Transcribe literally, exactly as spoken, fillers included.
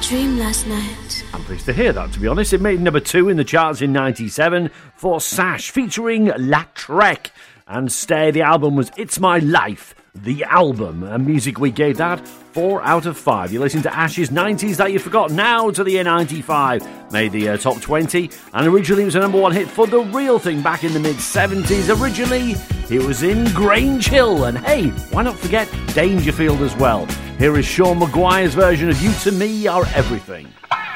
dream last night. I'm pleased to hear that, to be honest. It made number two in the charts in ninety-seven for Sash, featuring La Trek. And Stay, the album was It's My Life, the album. And music, we gave that four out of five. You're listening to Ash's nineties That You Forgot, now to the year ninety-five. Made the uh, top twenty, and originally it was a number one hit for The Real Thing back in the mid-seventies. Originally, it was in Grange Hill, and hey, why not forget Dangerfield as well. Here is Sean Maguire's version of You To Me Are Everything.